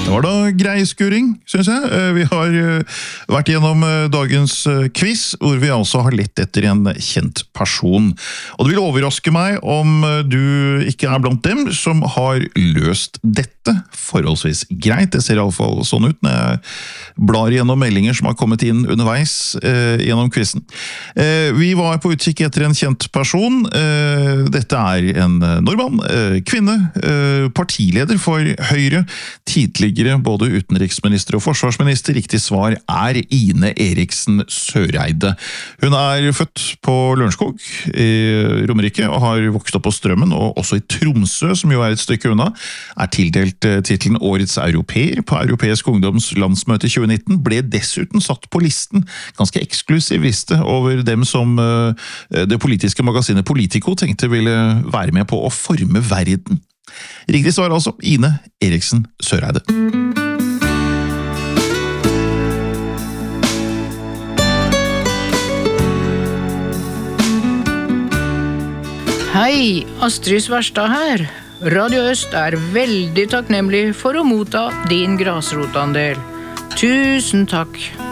Det var da grei skuring, synes jeg. Vi har vært gjennom dagens quiz, hvor vi altså har lett etter en kjent person. Og det vil overraske meg om du ikke er blant dem som har løst dette forholdsvis greit. Det ser i alle fall sånn ut når jeg blar gjennom meldinger som har kommet inn underveis gjennom quizen. Vi var på utkikk etter en kjent person. Dette er en nordmann, kvinne, partileder for Høyre, tidligere både utenriksminister og forsvarsminister. Riktig svar er Ine Eriksen Søreide. Hun er født på Lørenskog i Romerike og har vokst opp på Strømmen, og også i Tromsø, som jo er et stykke unna, er tildelt titlen Årets Europeer på Europeisk Ungdoms landsmøte 2019, ble dessuten satt på listen, ganske eksklusiv liste, over dem som det politiske magasinet Politico tenkte ville være med på å forme verden. Riktig svar altså Ine Eriksen Søreide. Hei, Astrid Svarstad her. Radio Øst er veldig takknemlig for å motta din grasrotandel. Tusen takk.